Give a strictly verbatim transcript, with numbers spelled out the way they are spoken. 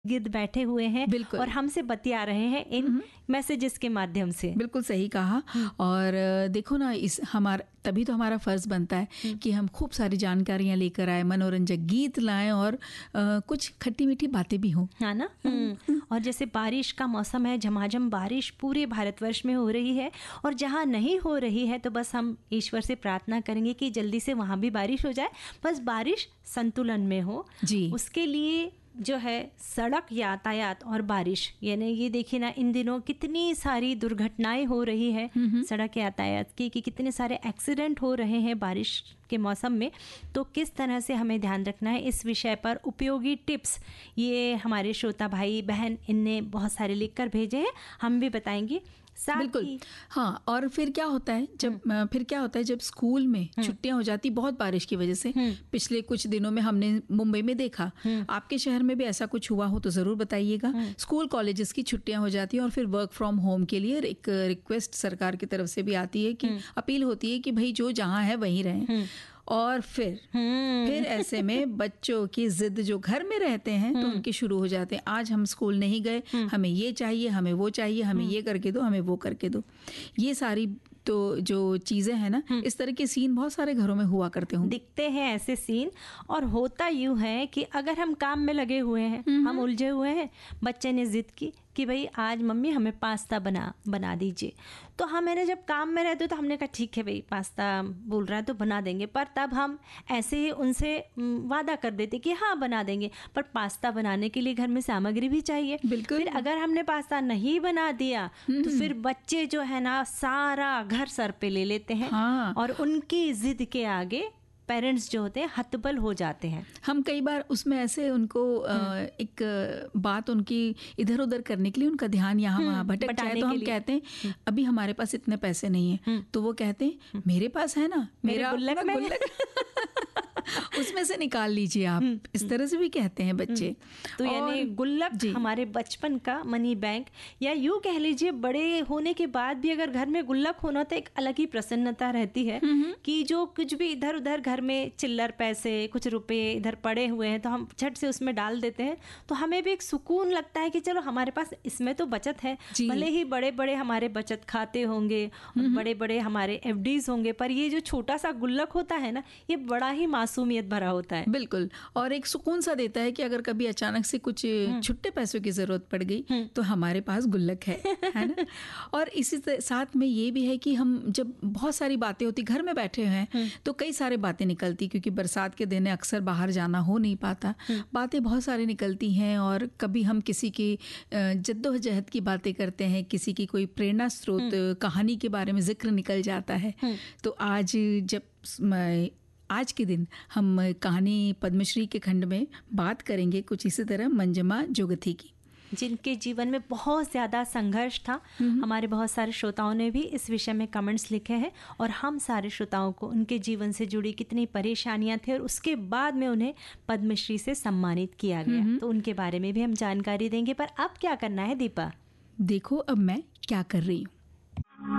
गिर्द बैठे हुए हैं और हमसे बतिया रहे हैं इन मैसेजेस के माध्यम से। बिल्कुल सही कहा। और देखो ना, इस हमारा तभी तो हमारा फर्ज बनता है कि हम खूब सारी जानकारियां लेकर आए, मनोरंजक गीत लाएं और आ, कुछ खट्टी मीठी बातें भी हों, है ना। और जैसे बारिश का मौसम है, झमाझम बारिश पूरे भारतवर्ष में हो रही है, और जहाँ नहीं हो रही है तो बस हम ईश्वर से प्रार्थना करेंगे कि जल्दी से वहाँ भी बारिश हो जाए, बस बारिश संतुलन में हो जी। उसके लिए जो है सड़क यातायात और बारिश, यानी ये देखिए ना, इन दिनों कितनी सारी दुर्घटनाएं हो रही है सड़क यातायात की, कि कितने सारे एक्सीडेंट हो रहे हैं बारिश के मौसम में। तो किस तरह से हमें ध्यान रखना है, इस विषय पर उपयोगी टिप्स ये हमारे श्रोता भाई बहन इनने बहुत सारे लिख कर भेजे हैं, हम भी बताएंगे। बिल्कुल हाँ। और फिर क्या होता है जब फिर क्या होता है जब स्कूल में छुट्टियां हो जाती बहुत बारिश की वजह से, पिछले कुछ दिनों में हमने मुंबई में देखा, आपके शहर में भी ऐसा कुछ हुआ हो तो जरूर बताइएगा। स्कूल कॉलेजेस की छुट्टियां हो जाती हैं और फिर वर्क फ्रॉम होम के लिए एक रिक्वेस्ट सरकार की तरफ से भी आती है कि अपील होती है कि भाई जो जहाँ है वहीं रहें। और फिर फिर ऐसे में बच्चों की जिद जो घर में रहते हैं तो उनके शुरू हो जाते हैं, आज हम स्कूल नहीं गए, हमें ये चाहिए, हमें वो चाहिए, हमें ये करके दो, हमें वो करके दो। ये सारी तो जो चीजें हैं ना, इस तरह के सीन बहुत सारे घरों में हुआ करते हों, दिखते हैं ऐसे सीन। और होता यूं है कि अगर हम काम में लगे हुए हैं, हम उलझे हुए हैं, बच्चे ने जिद की कि भाई आज मम्मी हमें पास्ता बना बना दीजिए, तो हम मैंने जब काम में रहते तो हमने कहा ठीक है भाई पास्ता बोल रहा है तो बना देंगे, पर तब हम ऐसे ही उनसे वादा कर देते कि हाँ बना देंगे, पर पास्ता बनाने के लिए घर में सामग्री भी चाहिए। बिल्कुल। फिर अगर हमने पास्ता नहीं बना दिया तो फिर बच्चे जो है ना सारा घर सर पे ले लेते हैं। हाँ। और उनकी जिद के आगे पेरेंट्स जो होते हैं हतबल हो जाते हैं। हम कई बार उसमें ऐसे उनको एक बात उनकी इधर उधर करने के लिए उनका ध्यान यहाँ वहाँ भटक जाए तो हम कहते हैं अभी हमारे पास इतने पैसे नहीं है, तो वो कहते हैं मेरे पास है ना, मेरा गुल्लक में उसमें से निकाल लीजिए आप। इस तरह से भी कहते हैं बच्चे। तो यानी गुल्लक हमारे बचपन का मनी बैंक, या यूं कह लीजिए बड़े होने के बाद भी अगर घर में गुल्लक होना तो एक अलग ही प्रसन्नता रहती है कि जो कुछ भी इधर उधर घर में चिल्लर पैसे कुछ रुपए इधर पड़े हुए हैं तो हम झट से उसमें डाल देते हैं, तो हमें भी एक सुकून लगता है कि चलो हमारे पास इसमें तो बचत है। भले ही बड़े बड़े हमारे बचत खाते होंगे, बड़े बड़े हमारे एफडीज होंगे, पर ये जो छोटा सा गुल्लक होता है ना, ये बड़ा ही मासूमियत भरा होता है। बिल्कुल। और एक सुकून सा देता है कि अगर कभी अचानक से कुछ छुट्टे पैसों की जरूरत पड़ गई तो हमारे पास गुल्लक है, है ना। और इसी साथ में ये भी है कि हम जब बहुत सारी बातें होती घर में बैठे हैं तो कई सारे बातें निकलती, क्योंकि बरसात के दिन अक्सर बाहर जाना हो नहीं पाता, बातें बहुत सारी निकलती हैं। और कभी हम किसी की जद्दोजहद की बातें करते हैं, किसी की कोई प्रेरणा स्रोत कहानी के बारे में जिक्र निकल जाता है। तो आज जब आज के दिन हम कहानी पद्मश्री के खंड में बात करेंगे कुछ इसी तरह मंजमा जोगथी की, जिनके जीवन में बहुत ज़्यादा संघर्ष था। हमारे बहुत सारे श्रोताओं ने भी इस विषय में कमेंट्स लिखे हैं और हम सारे श्रोताओं को उनके जीवन से जुड़ी कितनी परेशानियां थी और उसके बाद में उन्हें पद्मश्री से सम्मानित किया गया, तो उनके बारे में भी हम जानकारी देंगे। पर अब क्या करना है दीपा? देखो अब मैं क्या कर रही हूँ।